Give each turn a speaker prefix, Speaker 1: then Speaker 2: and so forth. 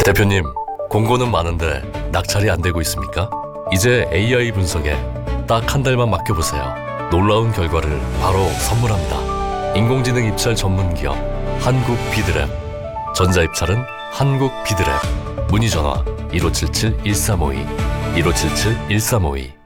Speaker 1: 대표님, 공고는 많은데 낙찰이 안 되고 있습니까? 이제 AI 분석에 딱 한 달만 맡겨보세요. 놀라운 결과를 바로 선물합니다. 인공지능 입찰 전문 기업 한국 비드랩. 전자 입찰은 한국 비드랩. 문의 전화 1577-1352 1577-1352